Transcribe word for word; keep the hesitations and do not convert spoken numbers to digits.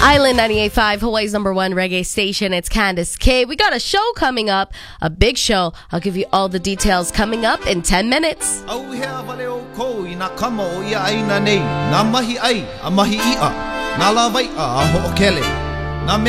Island ninety-eight point five, Hawaii's number one reggae station. It's Candice K. We got a show coming up, a big show. I'll give you all the details coming up in ten minutes.